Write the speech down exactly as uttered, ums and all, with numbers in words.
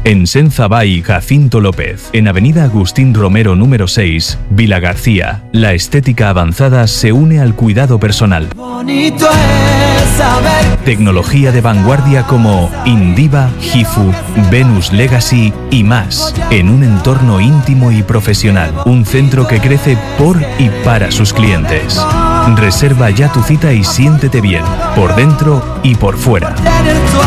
En Senzabay Jacinto López, en Avenida Agustín Romero número seis, Vila García. La estética avanzada se une al cuidado personal. Bonito es saber. Tecnología de vanguardia como Indiva, Gifu, Venus Legacy y más, en un entorno íntimo y profesional. Un centro que crece por y para sus clientes. Reserva ya tu cita y siéntete bien, por dentro y por fuera.